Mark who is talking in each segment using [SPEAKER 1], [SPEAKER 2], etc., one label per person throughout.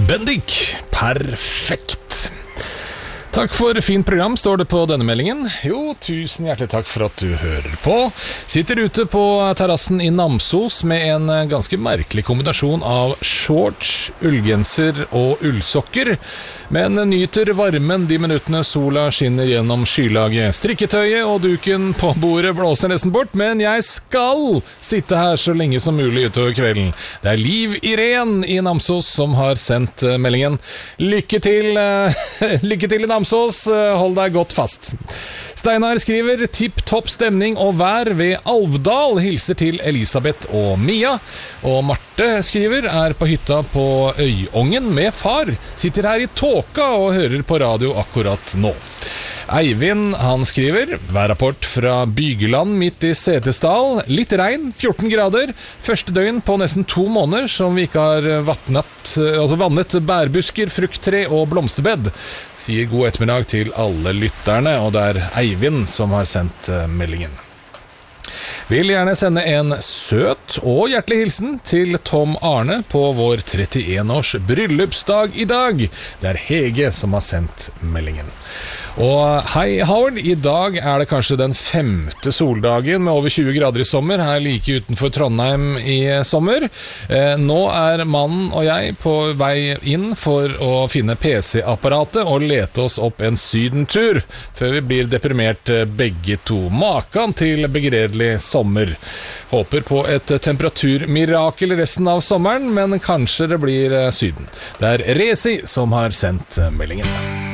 [SPEAKER 1] Bendik, perfekt. Takk for fint program, står det på denne meldingen. Jo, tusen hjertelig takk for at du hører på. Sitter ute på terrassen i Namsos med en ganske merkelig kombinasjon av shorts, ullgenser og ullsokker, men nyter varmen de minuttene sola skinner gjennom skylaget. Strikketøyet og duken på bordet blåser nesten bort, men jeg skal sitte her så lenge som mulig utover kvelden. Det er Liv Irén i Namsos som har sendt meldingen. Lykke til i Namsos. Hold deg godt fast. Steinar skriver tipp-topp stemning og vær ved Alvdal. Hilser til Elisabeth og Mia. Og Marte skriver er på hytta på Øyongen med far. Sitter her i tåka og hører på radio akkurat nå. Eivind, han skriver værrapport fra Bygeland midt i Setesdal. Litt regn, 14 grader. Første døgn på nesten 2 måneder som vi ikke har vannet bærbusker, frukttre og blomsterbed. Sier god ettermiddag til alle lytterne, og det er Eivind som har sendt meldingen. Vil gjerne sende en søt og hjertelig hilsen til Tom Arne på vår 31-års bryllupsdag i dag. Det er Hege som har sendt meldingen. Og hei Howard, i dag er det kanskje den 5. soldagen med over 20 grader i sommer her like utenfor Trondheim i sommer. Nå er mannen og jeg på vei inn for å finne PC-apparatet og lete oss opp en sydentur før vi blir deprimert begge to. Makan til begredelig sommer. Håper på et temperaturmirakel resten av sommeren, men kanskje det blir syden. Det er Resi som har sendt meldingen.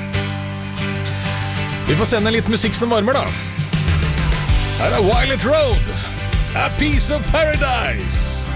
[SPEAKER 1] Vi får sende litt musikk som varmer da. Her er Violet Road, A Piece of Paradise.